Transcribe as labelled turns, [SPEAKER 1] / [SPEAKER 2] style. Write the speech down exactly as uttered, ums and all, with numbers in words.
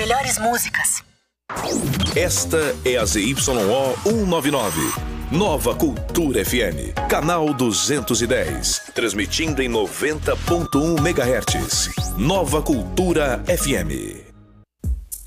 [SPEAKER 1] melhores músicas.
[SPEAKER 2] Esta é a Z Y O cento e noventa e nove. Nova Cultura F M. Canal duzentos e dez. Transmitindo em noventa ponto um megahertz. Nova Cultura F M.